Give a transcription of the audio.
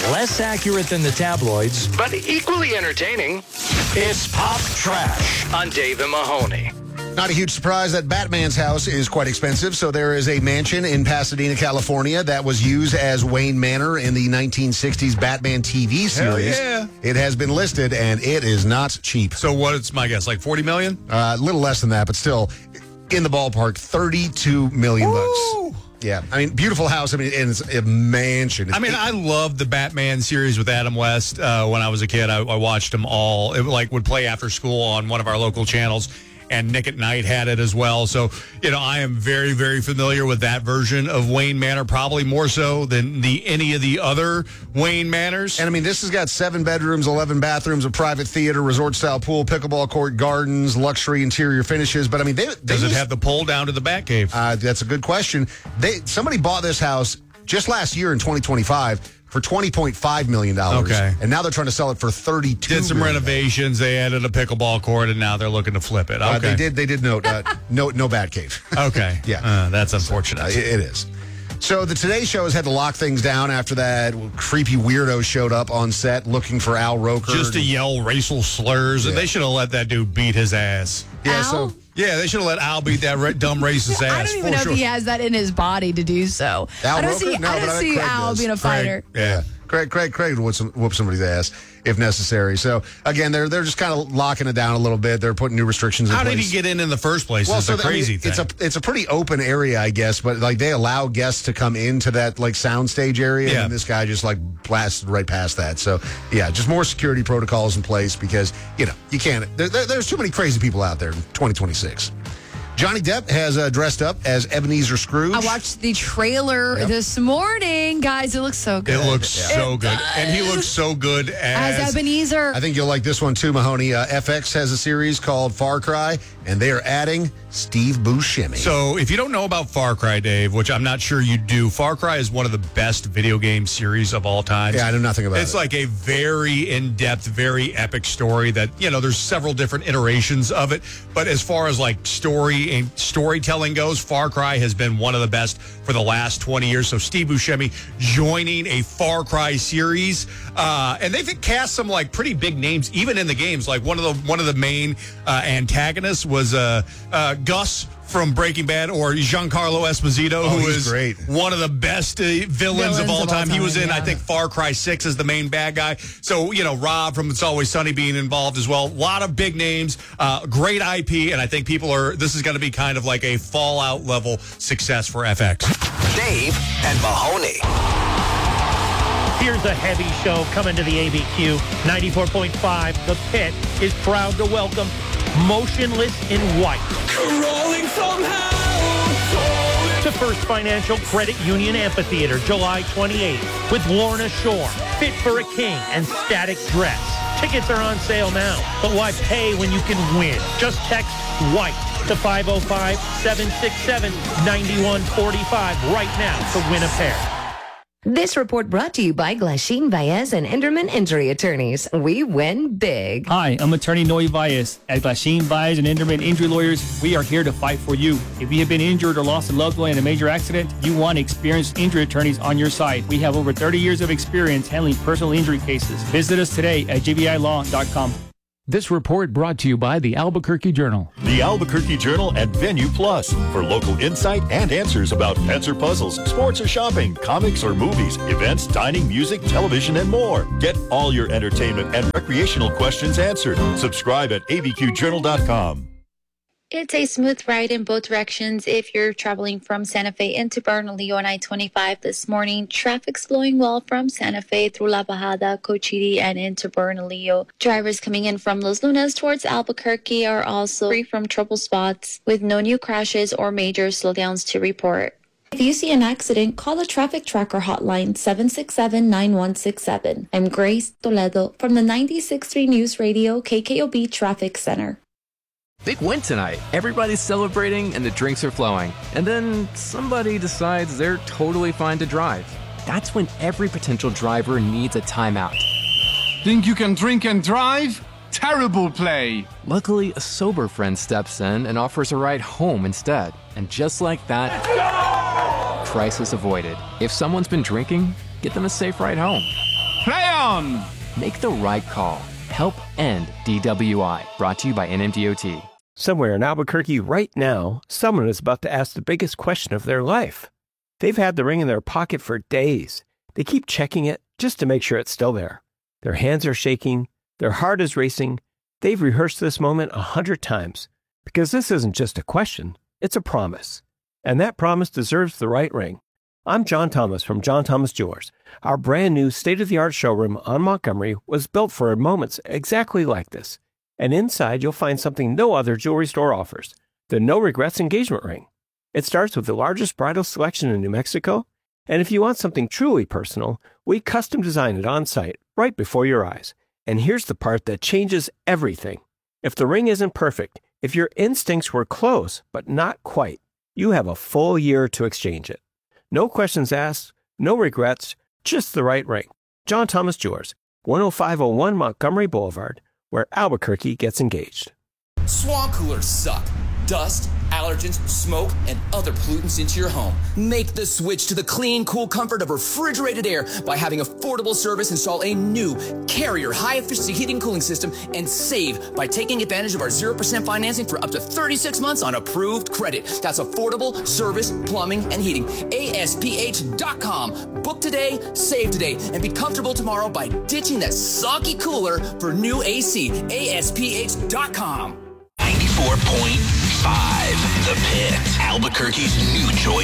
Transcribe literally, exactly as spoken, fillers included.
Less accurate than the tabloids, but equally entertaining. It's Pop Trash on Dave and Mahoney. Not a huge surprise that Batman's house is quite expensive. So there is a mansion in Pasadena, California that was used as Wayne Manor in the nineteen sixties Batman T V series. Hell yeah. It has been listed, and it is not cheap. So what's my guess, like forty million? Uh, a little less than that, but still in the ballpark, thirty-two million Woo! bucks. Yeah, I mean, beautiful house. I mean, and it's a mansion. It's I mean, I loved the Batman series with Adam West. Uh, when I was a kid, I, I watched them all. It like would play after school on one of our local channels. And Nick at Night had it as well. So, you know, I am very, very familiar with that version of Wayne Manor, probably more so than the any of the other Wayne Manors. And, I mean, this has got seven bedrooms, eleven bathrooms, a private theater, resort-style pool, pickleball court, gardens, luxury interior finishes. But, I mean, they... they Does it used, have the pole down to the Batcave? Uh, that's a good question. They Somebody bought this house just last year in twenty twenty-five for twenty point five million dollars. Okay. And now they're trying to sell it for thirty-two Did some million dollars. renovations. They added a pickleball court, and now they're looking to flip it. Okay. Uh, they did They did note, uh, no, no Batcave. Okay. Yeah. Uh, that's unfortunate. Uh, it, it is. So the Today Show has had to lock things down after that creepy weirdo showed up on set looking for Al Roker. Just to yell racial slurs. Yeah. They should have let that dude beat his ass. Yeah, Al? so... Yeah, they should have let Al beat that ra- dumb racist ass. I don't even for know sure. if he has that in his body to do so. Al I don't Roker? see, No, I but don't I see think Craig Al does. being a fighter. Craig, yeah. Craig, Craig, Craig would whoop, some, whoop somebody's ass if necessary. So again, they're they're just kind of locking it down a little bit. They're putting new restrictions in How place. did he get in in the first place? Well, is so the I mean, crazy thing. It's a it's a pretty open area, I guess, but like they allow guests to come into that like soundstage area, Yeah. and this guy just like blasted right past that. So yeah, just more security protocols in place because you know you can't. There, there, there's too many crazy people out there in twenty twenty-six. Johnny Depp has uh, dressed up as Ebenezer Scrooge. I watched the trailer Yep. this morning, guys. It looks so good. It looks Yeah. so It good. And he looks so good as... As Ebenezer. I think you'll like this one too, Mahoney. Uh, F X has a series called Far Cry, and they are adding Steve Buscemi. So if you don't know about Far Cry, Dave, which I'm not sure you do, Far Cry is one of the best video game series of all time. yeah, I know nothing about It's it. like a very in-depth, very epic story that, you know, there's several different iterations of it. But as far as like story and storytelling goes, Far Cry has been one of the best for the last twenty years. So Steve Buscemi joining a Far Cry series. Uh, and they've cast some like pretty big names, even in the games. Like one of the one of the main uh, antagonists was uh, uh, Gus from Breaking Bad, or Giancarlo Esposito, Oh, who he's is great. one of the best uh, villains, Villains of all of all time. He was time, in, I yeah. think, Far Cry six as the main bad guy. So, you know, Rob from It's Always Sunny being involved as well. A lot of big names, uh, great I P, and I think people are, this is going to be kind of like a Fallout level success for F X. Dave and Mahoney. Here's a heavy show coming to the A B Q. ninety-four point five, The Pit is proud to welcome Motionless in White to First Financial Credit Union Amphitheater, July twenty-eighth, with Lorna Shore, Fit for a King, and Static Dress. Tickets are on sale now, but why pay when you can win? Just text WHITE to five oh five, seven six seven, nine one four five right now to win a pair. This report brought to you by Glasheen Baez and Enderman Injury Attorneys. We win big. Hi, I'm attorney Noe Baez. At Glasheen Baez and Enderman Injury Lawyers, we are here to fight for you. If you have been injured or lost a loved one in a major accident, you want experienced injury attorneys on your side. We have over thirty years of experience handling personal injury cases. Visit us today at G B I law dot com. This report brought to you by the Albuquerque Journal. The Albuquerque Journal and Venue Plus for local insight and answers about pets or puzzles, sports or shopping, comics or movies, events, dining, music, television, and more. Get all your entertainment and recreational questions answered. Subscribe at A B Q journal dot com. It's a smooth ride in both directions if you're traveling from Santa Fe into Bernalillo on I twenty-five this morning. Traffic's flowing well from Santa Fe through La Bajada, Cochiti, and into Bernalillo. Drivers coming in from Los Lunas towards Albuquerque are also free from trouble spots with no new crashes or major slowdowns to report. If you see an accident, call the Traffic Tracker hotline seven six seven, nine one six seven. I'm Grace Toledo from the ninety-six point three News Radio K K O B Traffic Center. Big win tonight. Everybody's celebrating and the drinks are flowing. And then somebody decides they're totally fine to drive. That's when every potential driver needs a timeout. Think you can drink and drive? Terrible play. Luckily, a sober friend steps in and offers a ride home instead. And just like that, crisis avoided. If someone's been drinking, get them a safe ride home. Play on! Make the right call. Help end D W I. Brought to you by N M D O T. Somewhere in Albuquerque right now, someone is about to ask the biggest question of their life. They've had the ring in their pocket for days. They keep checking it just to make sure it's still there. Their hands are shaking. Their heart is racing. They've rehearsed this moment a hundred times. Because this isn't just a question, it's a promise. And that promise deserves the right ring. I'm John Thomas from John Thomas Jewelers. Our brand new state-of-the-art showroom on Montgomery was built for moments exactly like this. And inside you'll find something no other jewelry store offers, the No Regrets engagement ring. It starts with the largest bridal selection in New Mexico, and if you want something truly personal, we custom design it on site, right before your eyes. And here's the part that changes everything. If the ring isn't perfect, if your instincts were close but not quite, you have a full year to exchange it. No questions asked, no regrets, just the right ring. John Thomas Jewelers, one oh five oh one Montgomery Boulevard, where Albuquerque gets engaged. Swamp coolers suck. Dust, allergens, smoke, and other pollutants into your home. Make the switch to the clean, cool comfort of refrigerated air by having affordable service install a new Carrier high-efficiency heating and cooling system and save by taking advantage of our zero percent financing for up to thirty-six months on approved credit. That's affordable service, plumbing, and heating. A S P H dot com. Book today, save today, and be comfortable tomorrow by ditching that soggy cooler for new A C. A S P H dot com. ninety-four point five The Pit, Albuquerque's new choice